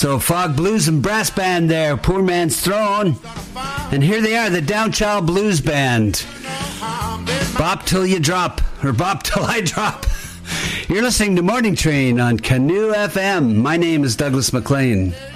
So Fog Blues and Brass Band there, Poor Man's Throne. And here they are, the Downchild Blues Band. Bop Till You Drop, or Bop Till I Drop. You're listening to Morning Train on Canoe FM. My name is Douglas MacLean.